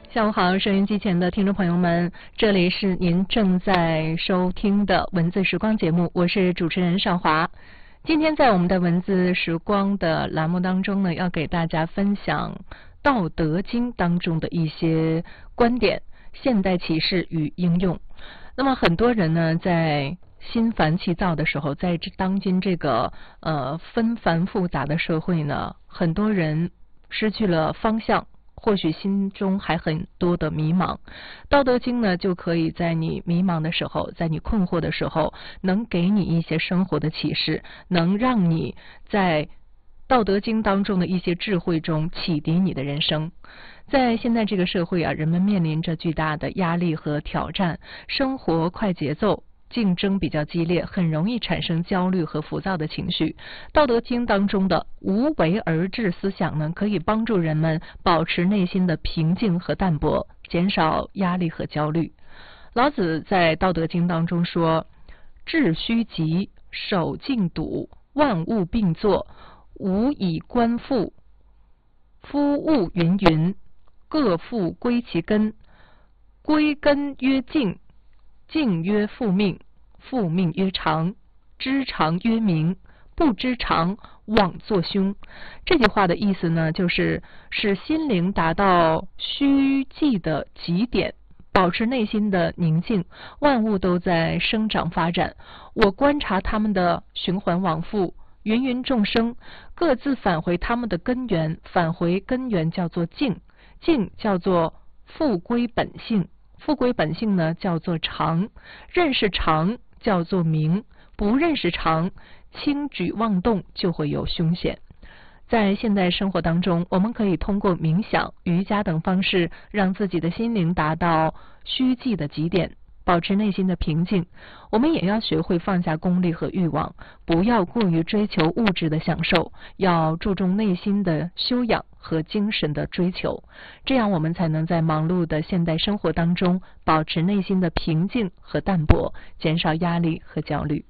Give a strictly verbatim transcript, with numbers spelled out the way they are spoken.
下午好，收音机前的听众朋友们，这里是您正在收听的文字时光节目，我是主持人邵华。今天在我们的文字时光的栏目当中呢，要给大家分享《道德经》当中的一些观点、现代启示与应用。那么很多人呢，在心烦气躁的时候，在当今这个呃纷繁复杂的社会呢，很多人失去了方向，或许心中还很多的迷茫。道德经呢，就可以在你迷茫的时候，在你困惑的时候，能给你一些生活的启示，能让你在道德经当中的一些智慧中启迪你的人生。在现在这个社会啊，人们面临着巨大的压力和挑战，生活快节奏，竞争比较激烈，很容易产生焦虑和浮躁的情绪。道德经当中的无为而治思想呢，可以帮助人们保持内心的平静和淡泊，减少压力和焦虑。老子在道德经当中说：致虚极，守静笃，万物并作，无以观复，夫物云云，各复归其根，归根曰静，静曰复命，复命曰长，知常曰明，不知常，妄作凶。这句话的意思呢，就是使心灵达到虚寂的极点，保持内心的宁静。万物都在生长发展，我观察它们的循环往复，芸芸众生各自返回他们的根源，返回根源叫做静，静叫做复归本性，复归本性呢叫做常，认识常叫做明，不认识常，轻举妄动就会有凶险。在现代生活当中，我们可以通过冥想、瑜伽等方式，让自己的心灵达到虚寂的极点，保持内心的平静。我们也要学会放下功利和欲望，不要过于追求物质的享受，要注重内心的修养和精神的追求。这样我们才能在忙碌的现代生活当中，保持内心的平静和淡泊，减少压力和焦虑。